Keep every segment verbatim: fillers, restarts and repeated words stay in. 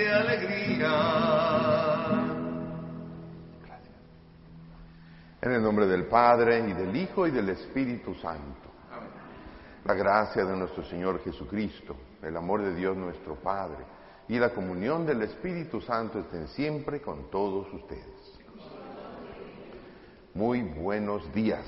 de alegría. Gracias. En el nombre del Padre, y del Hijo, y del Espíritu Santo. Amén. La gracia de nuestro Señor Jesucristo, el amor de Dios nuestro Padre, y la comunión del Espíritu Santo estén siempre con todos ustedes. Muy buenos días.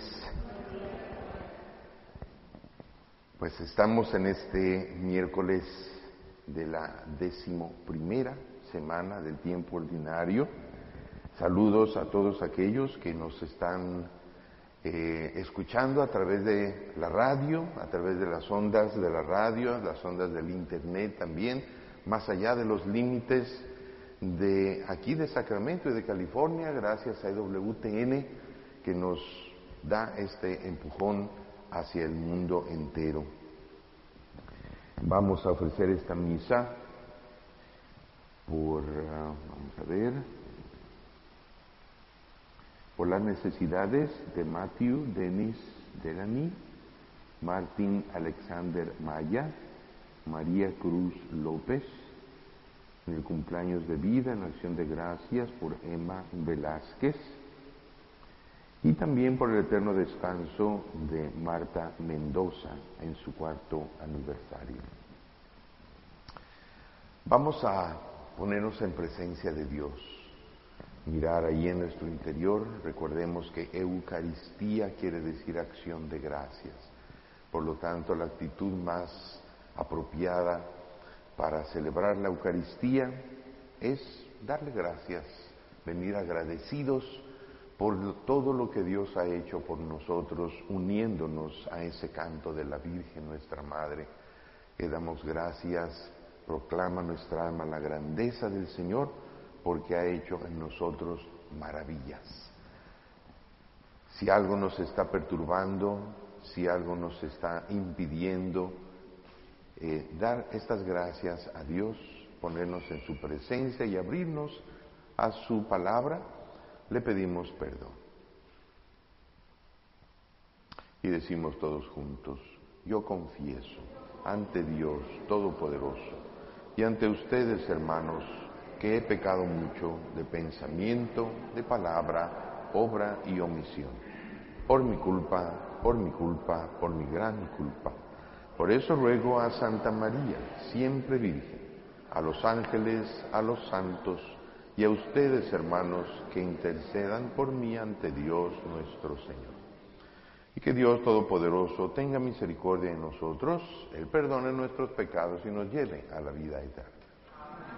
Pues estamos en este miércoles de la decimoprimera semana del tiempo ordinario. Saludos a todos aquellos que nos están eh, escuchando a través de la radio, a través de las ondas de la radio, las ondas del internet también, más allá de los límites de aquí de Sacramento y de California, gracias a E W T N que nos da este empujón hacia el mundo entero. Vamos a ofrecer esta misa por, uh, vamos a ver, por las necesidades de Matthew Dennis Delany, Martín Alexander Maya, María Cruz López, en el cumpleaños de vida, en acción de gracias por Emma Velázquez, y también por el eterno descanso de Marta Mendoza en su cuarto aniversario. Vamos a ponernos en presencia de Dios, mirar ahí en nuestro interior. Recordemos que Eucaristía quiere decir acción de gracias. Por lo tanto, la actitud más apropiada para celebrar la Eucaristía es darle gracias, venir agradecidos por todo lo que Dios ha hecho por nosotros, uniéndonos a ese canto de la Virgen, nuestra Madre, que damos gracias, proclama nuestra alma la grandeza del Señor, porque ha hecho en nosotros maravillas. Si algo nos está perturbando, si algo nos está impidiendo eh, dar estas gracias a Dios, ponernos en su presencia y abrirnos a su palabra, le pedimos perdón. Y decimos todos juntos: yo confieso ante Dios Todopoderoso y ante ustedes, hermanos, que he pecado mucho de pensamiento, de palabra, obra y omisión. Por mi culpa, por mi culpa, por mi gran culpa. Por eso ruego a Santa María, siempre Virgen, a los ángeles, a los santos, y a ustedes, hermanos, que intercedan por mí ante Dios nuestro Señor. Y que Dios Todopoderoso tenga misericordia de nosotros, Él perdone nuestros pecados y nos lleve a la vida eterna.